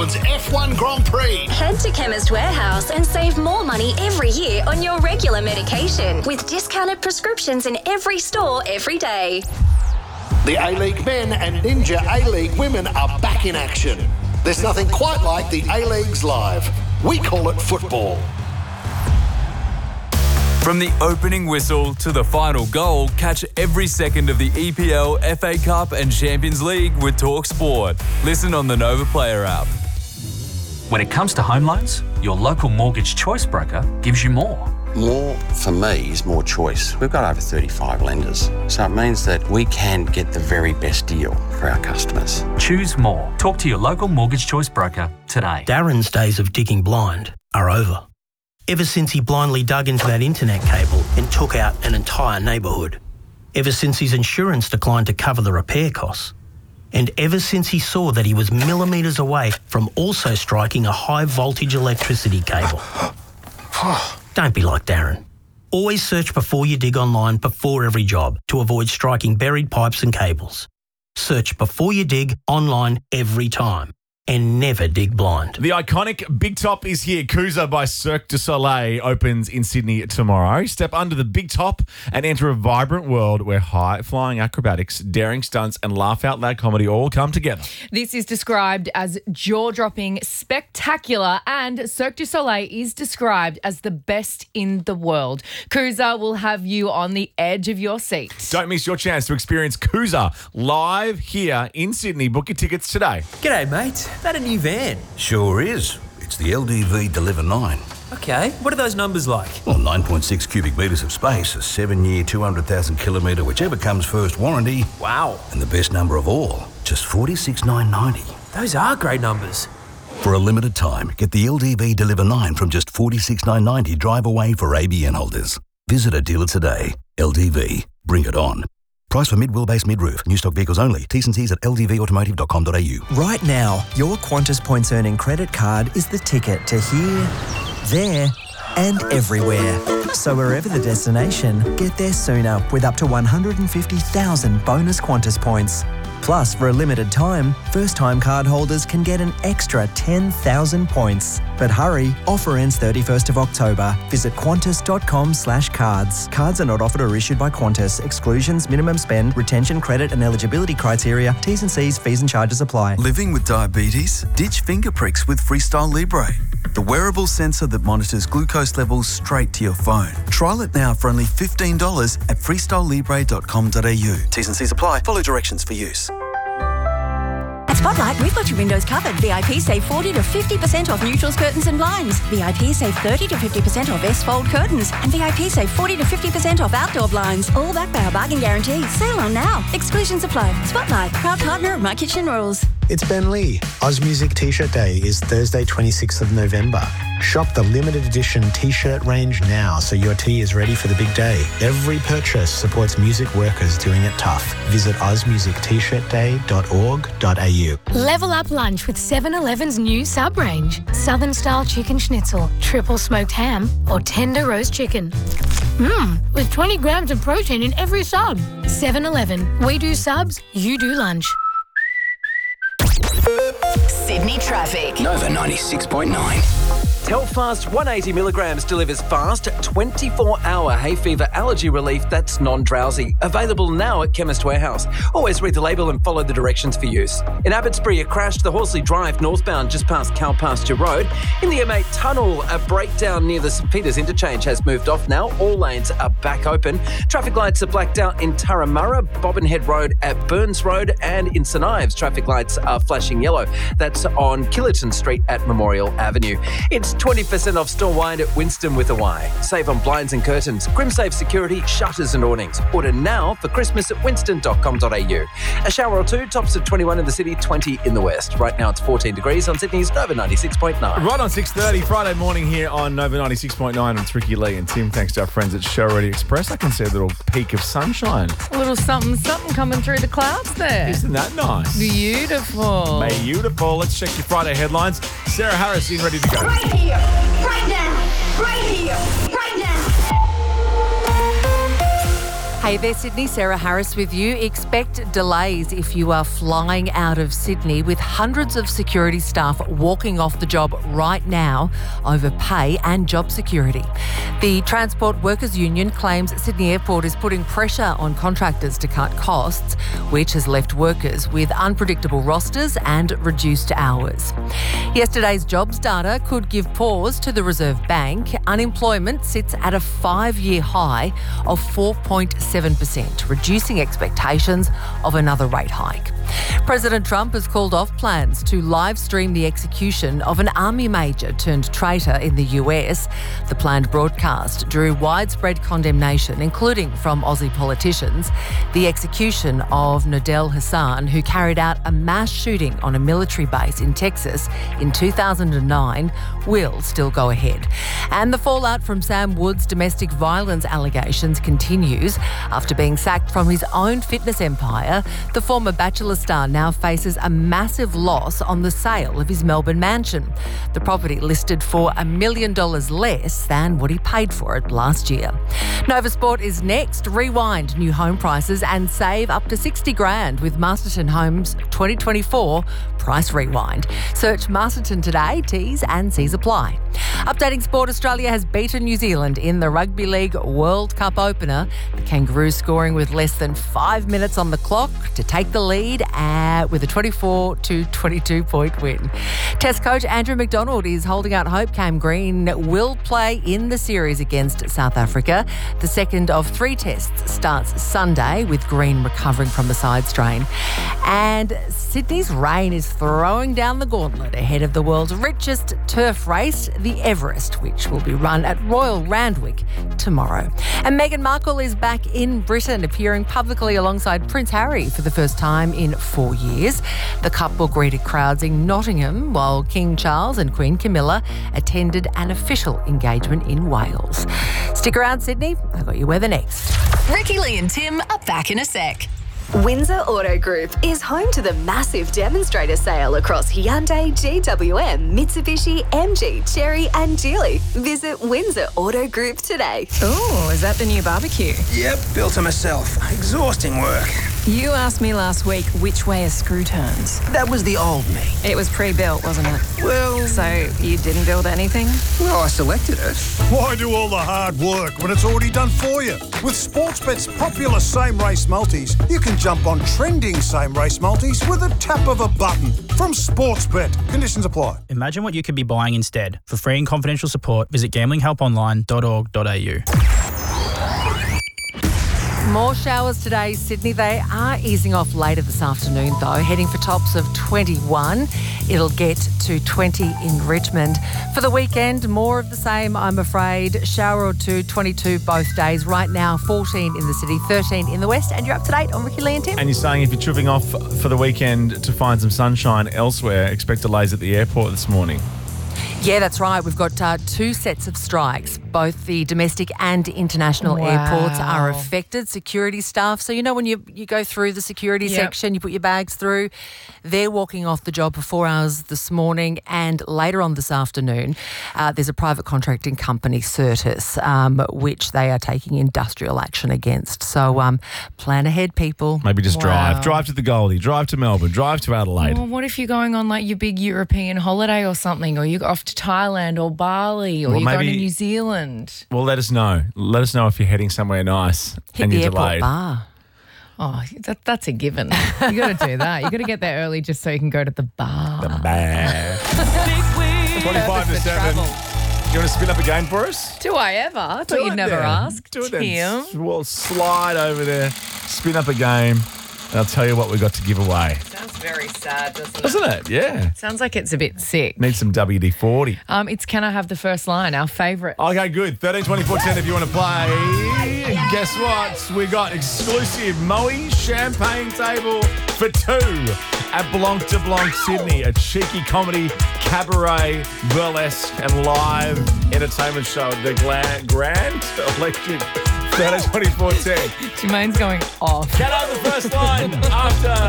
F1 Grand Prix. Head to Chemist Warehouse and save more money every year on your regular medication with discounted prescriptions in every store every day. The A-League men and Ninja A-League women are back in action. There's nothing quite like the A-Leagues live. We call it football. From the opening whistle to the final goal, catch every second of the EPL, FA Cup and Champions League with TalkSport. Listen on the Nova Player app. When it comes to home loans, your local mortgage choice broker gives you more. More, for me, is more choice. We've got over 35 lenders, so it means that we can get the very best deal for our customers. Choose more. Talk to your local mortgage choice broker today. Darren's days of digging blind are over. Ever since he blindly dug into that internet cable and took out an entire neighbourhood. Ever since his insurance declined to cover the repair costs. And ever since he saw that he was millimetres away from also striking a high voltage electricity cable. Don't be like Darren. Always search before you dig online before every job to avoid striking buried pipes and cables. Search before you dig online every time. And never dig blind. The iconic Big Top is here. Cruiser by Cirque du Soleil opens in Sydney tomorrow. Step under the Big Top and enter a vibrant world where high-flying acrobatics, daring stunts and laugh-out-loud comedy all come together. This is described as jaw-dropping, spectacular, and Cirque du Soleil is described as the best in the world. Cruiser will have you on the edge of your seat. Don't miss your chance to experience Cruiser live here in Sydney. Book your tickets today. G'day, mate. That a new van? Sure is. It's the LDV Deliver 9. Okay, what are those numbers like? Well, 9.6 cubic metres of space, a 7-year, 200,000 kilometre, whichever comes first warranty. Wow. And the best number of all, just $46,990. Those are great numbers. For a limited time, get the LDV Deliver 9 from just $46,990 drive away for ABN holders. Visit a dealer today. LDV. Bring it on. Price for mid-wheelbase mid-roof. New stock vehicles only. T's and C's at ldvautomotive.com.au. Right now, your Qantas Points Earning credit card is the ticket to here, there and everywhere. So wherever the destination, get there sooner with up to 150,000 bonus Qantas points. Plus, for a limited time, first-time card holders can get an extra 10,000 points. But hurry, offer ends 31st of October. Visit qantas.com/cards. Cards are not offered or issued by Qantas. Exclusions, minimum spend, retention, credit and eligibility criteria, T's and C's, fees and charges apply. Living with diabetes? Ditch finger pricks with Freestyle Libre, the wearable sensor that monitors glucose levels straight to your phone. Trial it now for only $15 at freestylelibre.com.au. T's and C's apply. Follow directions for use. At Spotlight, we've got your windows covered. VIP save 40 to 50% off neutrals, curtains and blinds. VIP save 30 to 50% off S-fold curtains. And VIP save 40 to 50% off outdoor blinds. All backed by our bargain guarantee. Sale on now. Exclusions apply. Spotlight, proud partner of My Kitchen Rules. It's Ben Lee. Oz Music T-shirt Day is Thursday, 26th of November. Shop the limited edition T-shirt range now so your tee is ready for the big day. Every purchase supports music workers doing it tough. Visit ozmusictshirtday.org.au. Level up lunch with 7-Eleven's new sub-range. Southern-style chicken schnitzel, triple smoked ham or tender roast chicken. With 20 grams of protein in every sub. 7-Eleven. We do subs, you do lunch. Sydney traffic. Nova 96.9. Telfast 180 milligrams delivers fast 24-hour hay fever allergy relief that's non-drowsy. Available now at Chemist Warehouse. Always read the label and follow the directions for use. In Abbotsbury, a crash to the Horsley Drive northbound just past Cow Pasture Road. In the M8 tunnel, a breakdown near the St Peters interchange has moved off now. All lanes are back open. Traffic lights are blacked out in Turramurra, Bobbinhead Road at Burns Road, and in St Ives, traffic lights are flashing yellow. That's on Killerton Street at Memorial Avenue. It's 20% off store-wide at Winston with a Y. Save on blinds and curtains, Grimsafe security, shutters and awnings. Order now for Christmas at winston.com.au. A shower or two, tops of 21 in the city, 20 in the west. Right now it's 14 degrees on Sydney's Nova 96.9. Right on 6:30, Friday morning here on Nova 96.9. It's Ricky Lee and Tim. Thanks to our friends at Show Ready Express. I can see a little peak of sunshine. A little something coming through the clouds there. Isn't that nice? Beautiful. Beautiful. Let's check your Friday headlines. Sarah Harris in, ready to go. Right here, right now, right here, right now. Hey there, Sydney. Sarah Harris with you. Expect delays if you are flying out of Sydney, with hundreds of security staff walking off the job right now over pay and job security. The Transport Workers Union claims Sydney Airport is putting pressure on contractors to cut costs, which has left workers with unpredictable rosters and reduced hours. Yesterday's jobs data could give pause to the Reserve Bank. Unemployment sits at a 5-year high of 4.7%, reducing expectations of another rate hike. President Trump has called off plans to live stream the execution of an army major turned traitor in the US. The planned broadcast drew widespread condemnation, including from Aussie politicians. The execution of Nodal Hassan, who carried out a mass shooting on a military base in Texas in 2009, will still go ahead. And the fallout from Sam Wood's domestic violence allegations continues. After being sacked from his own fitness empire, the former Bachelor star now faces a massive loss on the sale of his Melbourne mansion. The property listed for $1 million less than what he paid for it last year. Nova Sport is next. Rewind new home prices and save up to $60,000 with Masterton Homes 2024 Price Rewind. Search Masterton today. T's and C's apply. Updating sport, Australia has beaten New Zealand in the Rugby League World Cup opener. The Kangaroos scoring with less than 5 minutes on the clock to take the lead with a 24-22 point win. Test coach Andrew McDonald is holding out hope Cam Green will play in the series against South Africa. The second of 3 tests starts Sunday, with Green recovering from a side strain. And Sydney's rain is throwing down the gauntlet ahead of the world's richest turf race, the Everest, which will be run at Royal Randwick tomorrow. And Meghan Markle is back in Britain, appearing publicly alongside Prince Harry for the first time in 4 years. The couple greeted crowds in Nottingham, while King Charles and Queen Camilla attended an official engagement in Wales. Stick around, Sydney. I've got your weather next. Ricky, Lee and Tim are back in a sec. Windsor Auto Group is home to the massive demonstrator sale across Hyundai, GWM, Mitsubishi, MG, Chery and Geely. Visit Windsor Auto Group today. Oh, is that the new barbecue? Yep, built it myself. Exhausting work. You asked me last week which way a screw turns. That was the old me. It was pre-built, wasn't it? Well... So you didn't build anything? Well, I selected it. Why do all the hard work when it's already done for you? With Sportsbet's popular same-race multis, you can jump on trending same-race multis with a tap of a button. From Sportsbet. Conditions apply. Imagine what you could be buying instead. For free and confidential support, visit gamblinghelponline.org.au. More showers today, Sydney. They are easing off later this afternoon, though, heading for tops of 21. It'll get to 20 in Richmond. For the weekend, more of the same, I'm afraid. Shower or two, 22 both days. Right now, 14 in the city, 13 in the west. And you're up to date on Ricky, Lee and Tim. And you're saying if you're tripping off for the weekend to find some sunshine elsewhere, expect delays at the airport this morning. Yeah, that's right. We've got 2 sets of strikes. Both the domestic and international airports are affected. Security staff. So, you know, when you go through the security section, you put your bags through, they're walking off the job for 4 hours this morning, and later on this afternoon, there's a private contracting company, Certis, which they are taking industrial action against. So plan ahead, people. Maybe just drive to the Goldie, drive to Melbourne, drive to Adelaide. Well, what if you're going on like your big European holiday or something, or you're off to Thailand or Bali, or you're going to New Zealand? Well, let us know. Let us know if you're heading somewhere nice and you're delayed. Bar. Oh, that's a given. You got to do that. You got to get there early just so you can go to the bar. The bar. 25 to 7. You want to spin up a game for us? Do I ever? I thought you'd never ask. Do it Tim. then. We'll slide over there, spin up a game, and I'll tell you what we've got to give away. Sounds very sad, doesn't it? Doesn't it? Yeah. Sounds like it's a bit sick. Need some WD-40. It's Can I Have the First Line, our favourite. Okay, good. 13 24 10 if you want to play. Guess what? We got exclusive Moe champagne table for 2 at Blanc de Blanc, Sydney. A cheeky comedy, cabaret, burlesque and live entertainment show at the Grand Electric. 13 24 10. Jermaine's going off. Get on the first line after